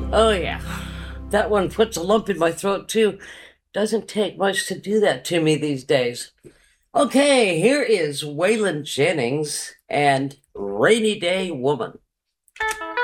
Oh, yeah. That one puts a lump in my throat, too. Doesn't take much to do that to me these days. Okay, here is Waylon Jennings and Rainy Day Woman.